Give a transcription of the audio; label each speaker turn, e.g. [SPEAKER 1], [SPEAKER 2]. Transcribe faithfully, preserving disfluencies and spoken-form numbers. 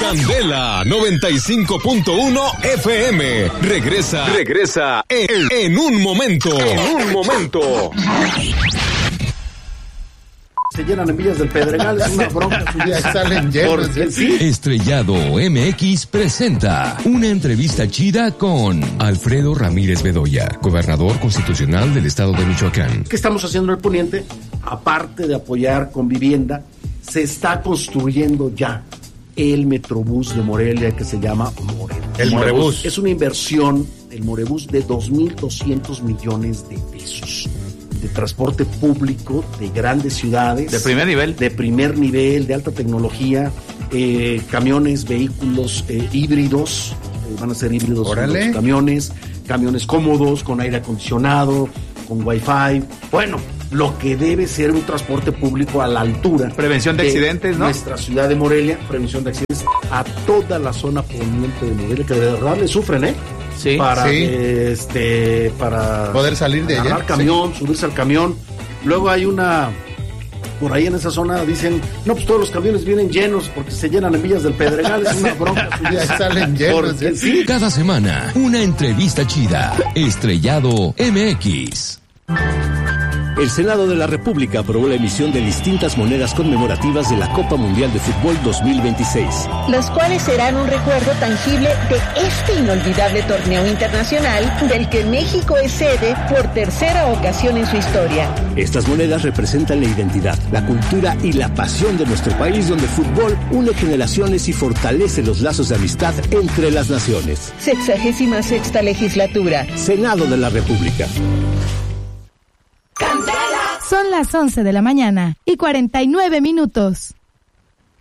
[SPEAKER 1] Candela noventa y cinco punto uno F M. Regresa, regresa en, en un momento. En un momento.
[SPEAKER 2] Se llenan en Villas del Pedregal, es una bronca.
[SPEAKER 3] Ya salen llenos.
[SPEAKER 1] ¿Sí? Estrellado M X presenta una entrevista chida con Alfredo Ramírez Bedoya, gobernador constitucional del estado de Michoacán.
[SPEAKER 2] ¿Qué estamos haciendo en el poniente? Aparte de apoyar con vivienda, se está construyendo ya el Metrobús de Morelia, que se llama Morelia.
[SPEAKER 3] El Morebús.
[SPEAKER 2] Es una inversión, el Morebús, de dos mil doscientos millones de pesos. De transporte público de grandes ciudades.
[SPEAKER 4] De primer nivel.
[SPEAKER 2] De primer nivel, de alta tecnología, eh, camiones, vehículos eh, híbridos, eh, van a ser híbridos los camiones, camiones cómodos, con aire acondicionado, con wifi. Bueno, lo que debe ser un transporte público a la altura.
[SPEAKER 4] Prevención de, de accidentes, ¿no?
[SPEAKER 2] Nuestra ciudad de Morelia, prevención de accidentes a toda la zona poniente de Morelia, que de verdad le sufren, ¿eh?
[SPEAKER 4] Sí,
[SPEAKER 2] para
[SPEAKER 3] sí.
[SPEAKER 2] este para
[SPEAKER 3] poder salir de allá,
[SPEAKER 2] camión,
[SPEAKER 3] sí.
[SPEAKER 2] subirse al camión. Luego hay una, por ahí en esa zona dicen, no, pues todos los camiones vienen llenos porque se llenan en Villas del Pedregal, es una bronca.
[SPEAKER 3] Ya salen llenos.
[SPEAKER 2] Porque, ¿sí?
[SPEAKER 1] Cada semana, una entrevista chida. Estrellado M X.
[SPEAKER 5] El Senado de la República aprobó la emisión de distintas monedas conmemorativas de la Copa Mundial de Fútbol dos mil veintiséis.
[SPEAKER 6] Las cuales serán un recuerdo tangible de este inolvidable torneo internacional del que México es sede por tercera ocasión en su historia.
[SPEAKER 5] Estas monedas representan la identidad, la cultura y la pasión de nuestro país, donde el fútbol une generaciones y fortalece los lazos de amistad entre las naciones.
[SPEAKER 6] Sexagésima sexta legislatura.
[SPEAKER 5] Senado de la República.
[SPEAKER 7] Son las once de la mañana y cuarenta y nueve minutos.